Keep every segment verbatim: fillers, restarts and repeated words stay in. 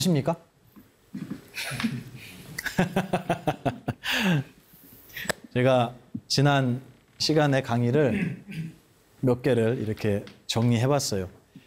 십니까? 제가 지난 시간에 강의를 몇 개를 이렇게 정리해봤어요.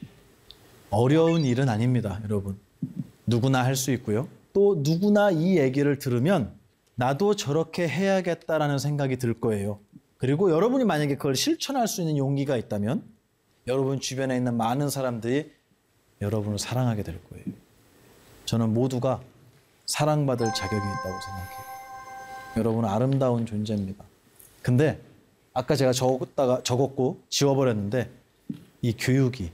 어려운 일은 아닙니다, 여러분. 누구나 할 수 있고요. 또 누구나 이 얘기를 들으면 나도 저렇게 해야겠다라는 생각이 들 거예요. 그리고 여러분이 만약에 그걸 실천할 수 있는 용기가 있다면 여러분 주변에 있는 많은 사람들이 여러분을 사랑하게 될 거예요. 저는 모두가 사랑받을 자격이 있다고 생각해요. 여러분은 아름다운 존재입니다. 근데 아까 제가 적었다가 적었고 지워버렸는데 이 교육이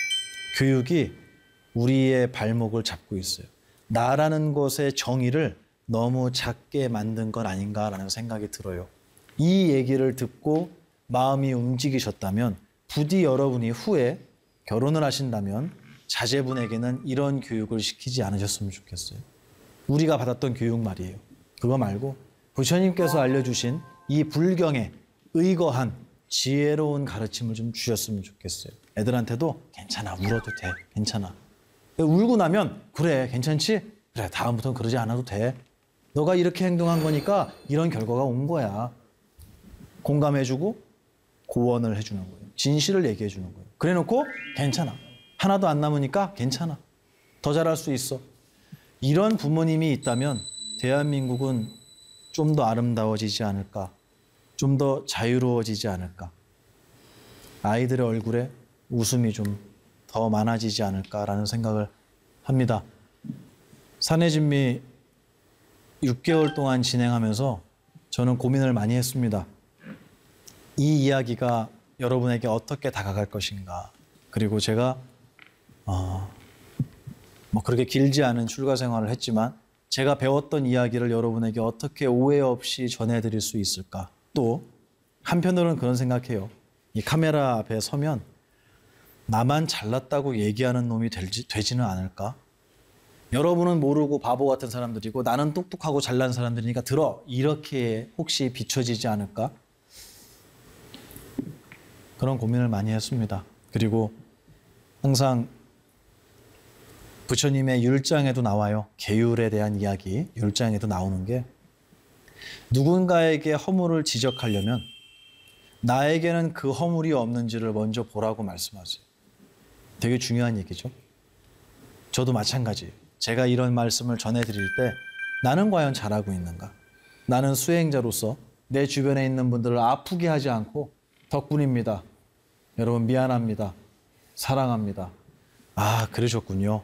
교육이 우리의 발목을 잡고 있어요. 나라는 것의 정의를 너무 작게 만든 건 아닌가라는 생각이 들어요. 이 얘기를 듣고 마음이 움직이셨다면 부디 여러분이 후에 결혼을 하신다면 자제분에게는 이런 교육을 시키지 않으셨으면 좋겠어요. 우리가 받았던 교육 말이에요. 그거 말고 부처님께서 알려주신 이 불경에 의거한 지혜로운 가르침을 좀 주셨으면 좋겠어요. 애들한테도 괜찮아, 울어도 돼, 괜찮아. 울고 나면 그래, 괜찮지? 그래, 다음부터는 그러지 않아도 돼. 너가 이렇게 행동한 거니까 이런 결과가 온 거야. 공감해주고 고언을 해주는 거예요. 진실을 얘기해주는 거예요. 그래놓고 괜찮아. 하나도 안 남으니까 괜찮아. 더 잘할 수 있어. 이런 부모님이 있다면 대한민국은 좀 더 아름다워지지 않을까. 좀 더 자유로워지지 않을까. 아이들의 얼굴에 웃음이 좀 더 많아지지 않을까라는 생각을 합니다. 사내진미 육 개월 동안 진행하면서 저는 고민을 많이 했습니다. 이 이야기가 여러분에게 어떻게 다가갈 것인가. 그리고 제가 어, 뭐 그렇게 길지 않은 출가 생활을 했지만 제가 배웠던 이야기를 여러분에게 어떻게 오해 없이 전해드릴 수 있을까. 또 한편으로는 그런 생각해요. 이 카메라 앞에 서면 나만 잘났다고 얘기하는 놈이 되지, 되지는 않을까? 여러분은 모르고 바보 같은 사람들이고 나는 똑똑하고 잘난 사람들이니까 들어. 이렇게 혹시 비춰지지 않을까? 그런 고민을 많이 했습니다. 그리고 항상 부처님의 율장에도 나와요. 계율에 대한 이야기, 율장에도 나오는 게 누군가에게 허물을 지적하려면 나에게는 그 허물이 없는지를 먼저 보라고 말씀하세요. 되게 중요한 얘기죠. 저도 마찬가지예요. 제가 이런 말씀을 전해드릴 때 나는 과연 잘하고 있는가? 나는 수행자로서 내 주변에 있는 분들을 아프게 하지 않고 덕분입니다. 여러분 미안합니다. 사랑합니다. 아, 그러셨군요.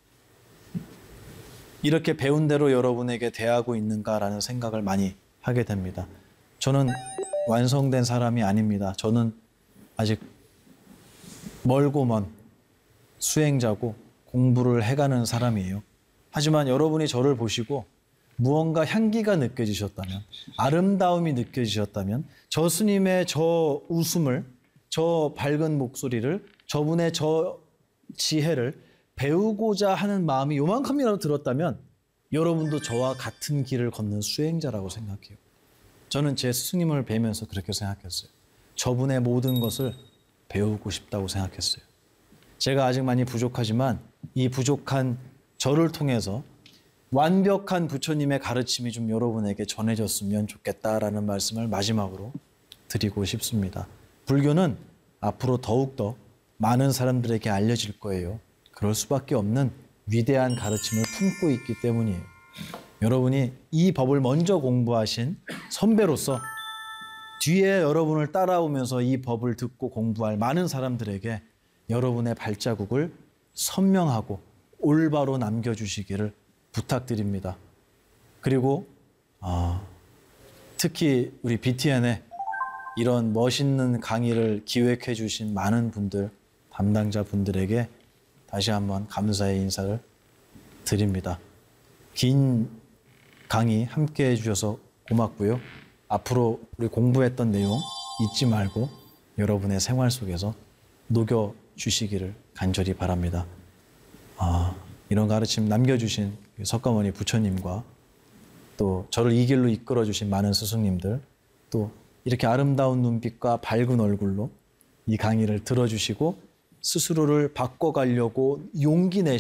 이렇게 배운 대로 여러분에게 대하고 있는가라는 생각을 많이 하게 됩니다. 저는 완성된 사람이 아닙니다. 저는 아직 멀고 먼 수행자고 공부를 해가는 사람이에요. 하지만 여러분이 저를 보시고 무언가 향기가 느껴지셨다면, 아름다움이 느껴지셨다면 저 스님의 저 웃음을, 저 밝은 목소리를, 저분의 저 지혜를 배우고자 하는 마음이 요만큼이라도 들었다면 여러분도 저와 같은 길을 걷는 수행자라고 생각해요. 저는 제 스님을 뵈면서 그렇게 생각했어요. 저분의 모든 것을 배우고 싶다고 생각했어요. 제가 아직 많이 부족하지만 이 부족한 저를 통해서 완벽한 부처님의 가르침이 좀 여러분에게 전해졌으면 좋겠다라는 말씀을 마지막으로 드리고 싶습니다. 불교는 앞으로 더욱더 많은 사람들에게 알려질 거예요. 그럴 수밖에 없는 위대한 가르침을 품고 있기 때문이에요. 여러분이 이 법을 먼저 공부하신 선배로서 뒤에 여러분을 따라오면서 이 법을 듣고 공부할 많은 사람들에게 여러분의 발자국을 선명하고 올바로 남겨주시기를 부탁드립니다. 그리고 어, 특히 우리 비티엔에 이런 멋있는 강의를 기획해 주신 많은 분들, 담당자 분들에게 다시 한번 감사의 인사를 드립니다. 긴 강의 함께 해주셔서 고맙고요. 앞으로 우리 공부했던 내용 잊지 말고 여러분의 생활 속에서 녹여주시기를 간절히 바랍니다. 아, 이런 가르침 남겨주신 석가모니 부처님과 또 저를 이 길로 이끌어주신 많은 스승님들, 또 이렇게 아름다운 눈빛과 밝은 얼굴로 이 강의를 들어주시고 스스로를 바꿔가려고 용기 내시